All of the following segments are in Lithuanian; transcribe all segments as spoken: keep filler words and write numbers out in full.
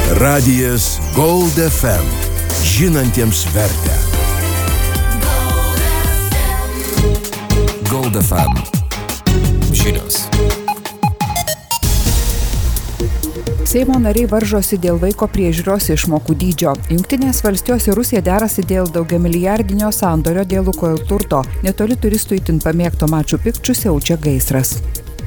Radijas Gold F M. Žinantiems vertę. Gold F M. Žinios. Seimo nariai varžosi dėl vaiko priežiūros išmokų dydžio. Jungtinės valstijos ir Rusija derasi dėl daugiamilijardinio sandorio dėl Lukoil turto. Netoli turistų itin pamėgto Maču Pikču siaučia gaisras.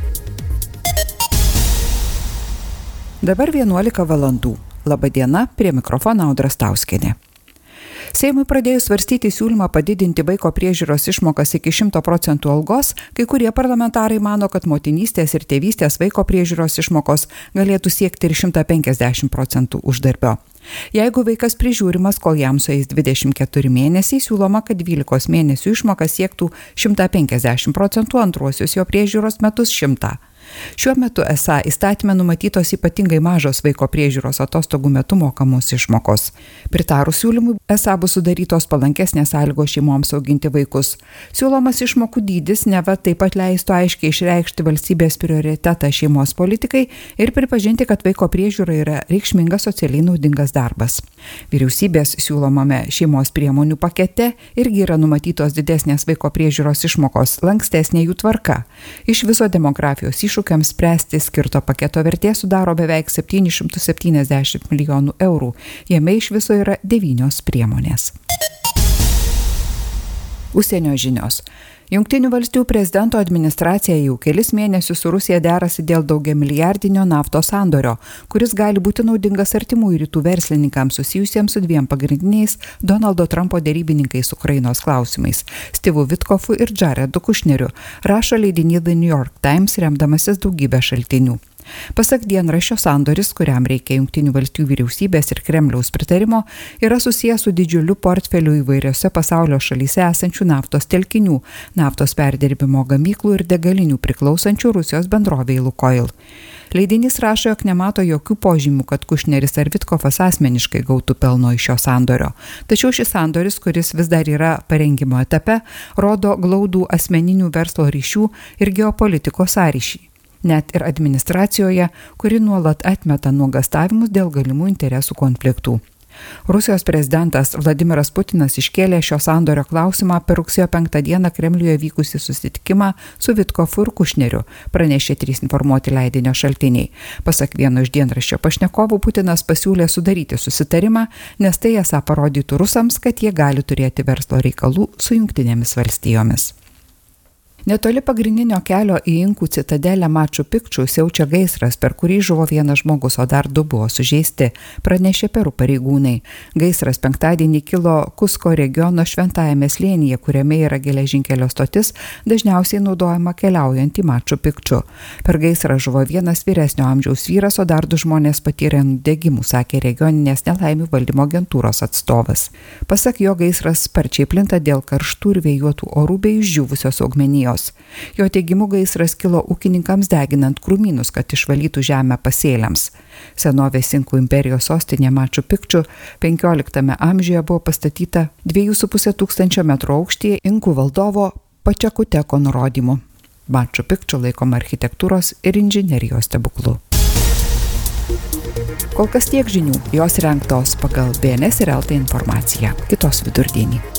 Dabar vienuolika valandų. Labą dieną, prie mikrofono Audra Stauskienė. Seimui pradėjus svarstyti siūlymą padidinti vaiko priežiūros išmokas iki šimto procentų algos, kai kurie parlamentarai mano, kad motinystės ir tėvystės vaiko priežiūros išmokos galėtų siekti ir šimtą penkiasdešimt procentų uždarbio. Jeigu vaikas prižiūrimas, kol jam sueis dvidešimt keturi mėnesiai, siūloma, kad dvylikos mėnesių išmoka siektų šimtą penkiasdešimt procentų, antruosius jo priežiūros metus šimtą. Šiuo metu esą įstatyme numatytos ypatingai mažos vaiko priežiūros atostogų metu mokamos išmokos. Pritarus siūlymui esą bus sudarytos palankesnės sąlygos šeimoms auginti vaikus. Siūlomas išmokų dydis neva taip pat leistų aiškiai išreikšti valstybės prioritetą šeimos politikai ir pripažinti, kad vaiko priežiūra yra reikšmingas socialiai naudingas darbas. Vyriausybės siūlomame šeimos priemonių pakete irgi yra numatytos didesnės vaiko priežiūros išmokos, lankstesnė jų tvarka. Iš viso demografijos iššūkiams spręsti skirto paketo vertė sudaro beveik septynis šimtus septyniasdešimt milijonų eurų. Jame iš viso yra devynios priemonės. Užsienio žinios. Jungtinių valstijų prezidento administracija jau kelis mėnesius su Rusija derasi dėl daugiamilijardinio naftos sandorio, kuris gali būti naudingas artimųjų rytų verslininkams susijusiems su dviem pagrindiniais Donaldo Trumpo derybininkais Ukrainos klausimais – Stevu Witkofu ir Jaredu Kushneriu, rašo leidinys The New York Times, remdamasis daugybę šaltinių. Pasak dienraščio, sandoris, kuriam reikia Jungtinių valstijų vyriausybės ir Kremliaus pritarimo, yra susijęs su didžiuliu portfeliu įvairiose pasaulio šalyse esančių naftos telkinių, naftos perdirbimo gamyklų ir degalinių priklausančių Rusijos bendrovei Lukoil. Leidinys rašo, jog nemato jokių požymių, kad Kušneris ar Vitkofas asmeniškai gautų pelno iš šio sandorio. Tačiau šis sandoris, kuris vis dar yra parengimo etape, rodo glaudų asmeninių verslo ryšių ir geopolitikos sąryšį. Net ir administracijoje, kuri nuolat atmeta nuogąstavimus dėl galimų interesų konfliktų. Rusijos prezidentas Vladimiras Putinas iškėlė šio sandorio klausimą per rugsėjo penktą dieną Kremliuje vykusį susitikimą su Vitkofu ir Kushneriu, pranešė trys informuoti leidinio šaltiniai. Pasak vieno iš dienraščio pašnekovų, Putinas pasiūlė sudaryti susitarimą, nes tai esą parodytų rusams, kad jie gali turėti verslo reikalų su Jungtinėmis valstijomis. Netoli pagrindinio kelio į Inkų citadelę Maču Pikču siaučia gaisras, per kurį žuvo vienas žmogus, o dar du buvo sužeisti, pranešė Peru pareigūnai. Gaisras penktadienį kilo Kusko regiono šventajame slėnyje, kuriame yra geležinkelio stotis, dažniausiai naudojama keliaujant į Maču Pikču. Per gaisrą žuvo vienas vyresnio amžiaus vyras, o dar du žmonės patyrė nudegimų, sakė regioninės nelaimių valdymo agentūros atstovas. Pasak jo, gaisras sparčiai plinta dėl karštų ir vėjuotų orų bei išdžiūvusios augmenijos. Jo teigimu, gaisras kilo ūkininkams deginant krūmynus, kad išvalytų žemę pasėliams. Senovės Inkų imperijos sostinė Maču Pikču penkioliktame amžiuje buvo pastatyta dviejų su pusė tūkstančio metrų aukštyje Inkų valdovo Pačakuteko nurodymu. Maču Pikču laikoma architektūros ir inžinerijos stebuklu. Kol kas tiek žinių, jos rengtos pagal B N S ir L T informaciją. Kitos vidurdienį.